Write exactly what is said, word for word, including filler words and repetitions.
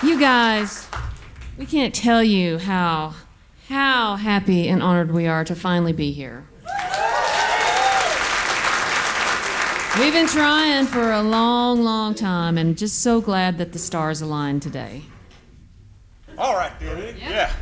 You guys, we can't tell you how, how happy and honored we are to finally be here. We've been trying for a long, long time, and just so glad that the stars aligned today. All right, Debbie. Yeah. yeah.